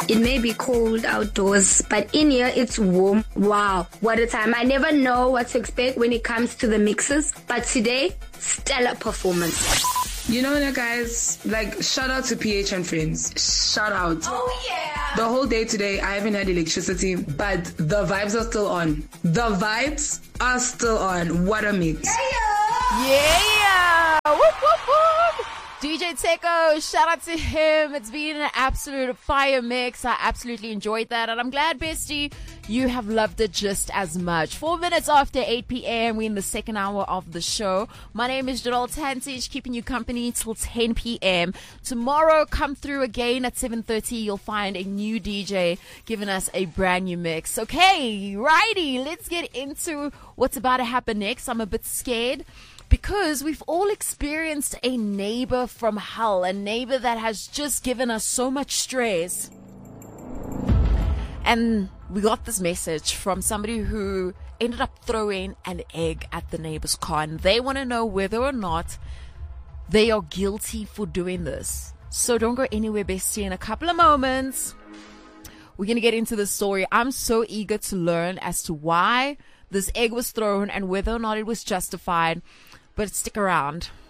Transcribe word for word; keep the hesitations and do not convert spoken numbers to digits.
It may be cold outdoors, but in here it's warm. Wow, what a time. I never know what to expect when it comes to the mixes, but today, stellar performance. You know that, guys, like, shout out to P H and friends. Shout out. Oh, yeah. The whole day today, I haven't had electricity, but the vibes are still on. The vibes are still on. What a mix. Yeah! Yeah! Whoop, whoop, whoop! D J Teko, shout out to him. It's been an absolute fire mix. I absolutely enjoyed that, and I'm glad, bestie, you have loved it just as much. Four minutes after eight p.m., we're in the second hour of the show. My name is Janelle Tantich, keeping you company till ten p.m. Tomorrow, come through again at seven thirty. You'll find a new D J giving us a brand new mix. Okay, righty, let's get into what's about to happen next. I'm a bit scared, because we've all experienced a neighbor from hell, a neighbor that has just given us so much stress. And we got this message from somebody who ended up throwing an egg at the neighbor's car, and they want to know whether or not they are guilty for doing this. So don't go anywhere, bestie. In a couple of moments, we're going to get into the story. I'm so eager to learn as to why this egg was thrown and whether or not it was justified. But stick around.